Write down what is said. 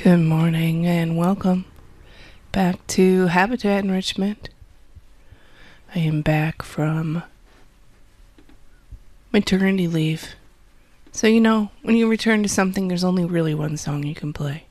Good morning and welcome back to Habitat Enrichment. I am back from maternity leave. So, when you return to something, there's only really one song you can play.